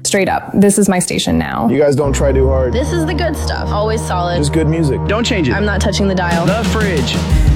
Straight up, this is my station now. You guys don't try too hard. This is the good stuff. Always solid. Just good music. Don't change it. I'm not touching the dial. The Fridge.